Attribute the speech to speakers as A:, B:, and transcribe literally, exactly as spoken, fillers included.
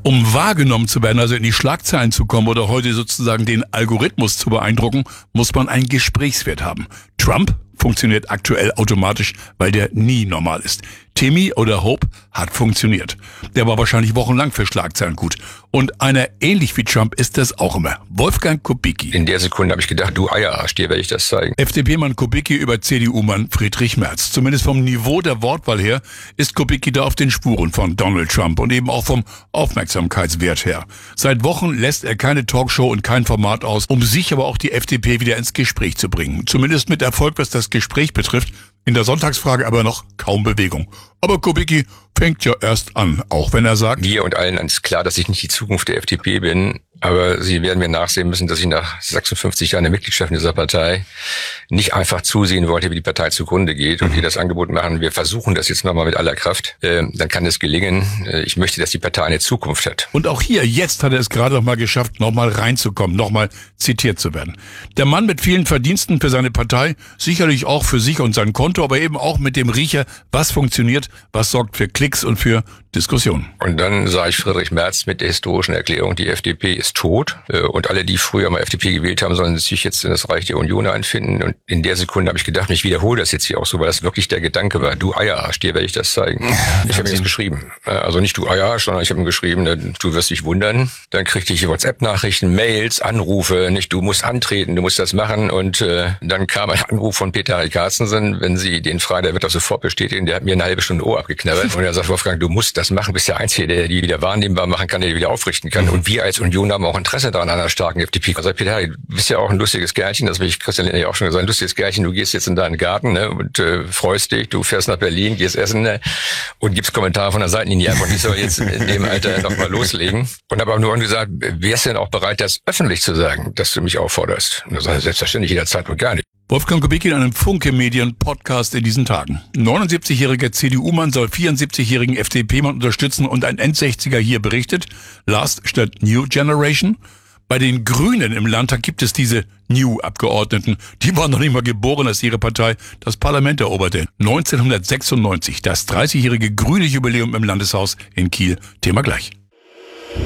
A: Um wahrgenommen zu werden, also in die Schlagzeilen zu kommen oder heute sozusagen den Algorithmus zu beeindrucken, muss man einen Gesprächswert haben. Trump funktioniert aktuell automatisch, weil der nie normal ist. Timmy oder Hope hat funktioniert. Der war wahrscheinlich wochenlang für Schlagzeilen gut. Und einer ähnlich wie Trump ist das auch immer. Wolfgang Kubicki.
B: In der Sekunde habe ich gedacht, du Eierarsch, dir werde ich das zeigen.
A: F D P-Mann Kubicki über C D U-Mann Friedrich Merz. Zumindest vom Niveau der Wortwahl her ist Kubicki da auf den Spuren von Donald Trump und eben auch vom Aufmerksamkeitswert her. Seit Wochen lässt er keine Talkshow und kein Format aus, um sich aber auch die F D P wieder ins Gespräch zu bringen. Zumindest mit Erfolg, was das Gespräch betrifft. In der Sonntagsfrage aber noch kaum Bewegung. Aber Kubicki fängt ja erst an, auch wenn er sagt:
B: Mir und allen ist klar, dass ich nicht die Zukunft der F D P bin, aber Sie werden mir nachsehen müssen, dass ich nach sechsundfünfzig Jahren der Mitgliedschaft in dieser Partei nicht einfach zusehen wollte, wie die Partei zugrunde geht und wir das Angebot machen, wir versuchen das jetzt nochmal mit aller Kraft, äh, dann kann es gelingen. Äh, ich möchte, dass die Partei eine Zukunft hat.
A: Und auch hier, jetzt hat er es gerade noch mal geschafft, noch mal reinzukommen, noch mal zitiert zu werden. Der Mann mit vielen Verdiensten für seine Partei, sicherlich auch für sich und sein Konto, aber eben auch mit dem Riecher, was funktioniert, was sorgt für Klicks und für Diskussionen.
B: Und dann sah ich Friedrich Merz mit der historischen Erklärung, die F D P ist tot und alle, die früher mal F D P gewählt haben, sollen sich jetzt in das Reich der Union einfinden. Und in der Sekunde habe ich gedacht, ich wiederhole das jetzt hier auch so, weil das wirklich der Gedanke war, du Eierarsch, dir werde ich das zeigen. Ich habe ihm das geschrieben. Also nicht du Eierarsch, sondern ich habe ihm geschrieben, du wirst dich wundern. Dann kriegte ich WhatsApp-Nachrichten, Mails, Anrufe, nicht du musst antreten, du musst das machen. Und äh, dann kam ein Anruf von Peter Harry Carstensen, wenn Sie den fragen, der wird das sofort bestätigen, der hat mir eine halbe Stunde Ohr abgeknabbert. Und er sagt, Wolfgang, du musst das machen, bist der Einzige, der die wieder wahrnehmbar machen kann, der die wieder aufrichten kann. Und wir als Union haben auch Interesse daran, an einer starken F D P. Also Peter Harry, du bist ja auch ein lustiges Kerlchen, das will ich Christian Lindner ja auch schon gesagt, ein lustiges Kerlchen, du gehst jetzt in deinen Garten, ne, und äh, freust dich, du fährst nach Berlin, gehst essen, ne, und gibst Kommentare von der Seitenlinie ab und ich soll jetzt in dem Alter noch mal loslegen. Und habe aber nur gesagt, wärst du denn auch bereit, das öffentlich zu sagen, dass du mich aufforderst? Und das sagt er selbstverständlich jederzeit und gar nicht.
A: Wolfgang Kubicki in einem Funke-Medien-Podcast in diesen Tagen. neunundsiebzigjähriger C D U-Mann soll vierundsiebzigjährigen F D P-Mann unterstützen und ein Endsechziger hier berichtet, Last statt New Generation. Bei den Grünen im Landtag gibt es diese New-Abgeordneten. Die waren noch nicht mal geboren, als ihre Partei das Parlament eroberte. neunzehnhundertsechsundneunzig, das dreißigjährige grüne Jubiläum im Landeshaus in Kiel. Thema gleich.